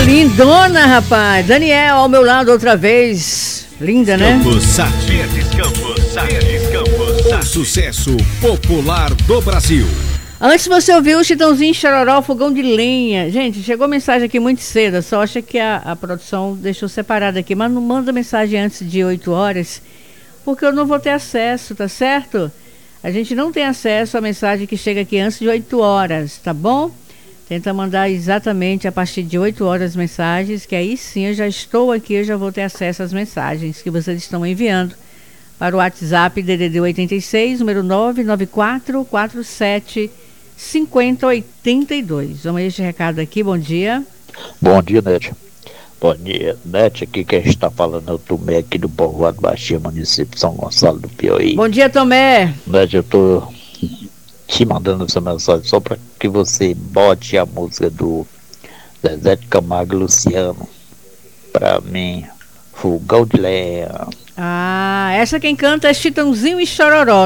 Lindona, rapaz. Daniel ao meu lado outra vez. Linda, né? Campos Sati. O sucesso popular do Brasil. Antes você ouviu o Chitãozinho Chororó, Fogão de Lenha. Gente, chegou mensagem aqui muito cedo. Só acha que a produção deixou separado aqui. Mas não manda mensagem antes de 8 horas, porque eu não vou ter acesso, tá certo? A gente não tem acesso à mensagem que chega aqui antes de 8 horas, tá bom? Tenta mandar exatamente a partir de 8 horas mensagens, que aí sim eu já estou aqui, eu já vou ter acesso às mensagens que vocês estão enviando para o WhatsApp DDD 86, número 994475082. Vamos a este recado aqui, bom dia. Bom dia, Nete. Bom dia, Nete. Aqui quem está falando é o Tomé, aqui do Povoado Baixinha, município de São Gonçalo do Piauí. Bom dia, Tomé. Nete, eu tô te mandando essa mensagem só para que você bote a música do Zezé de Camargo e Luciano para mim, Fogão de Lenha. Ah, essa quem canta é Chitãozinho e Chororó.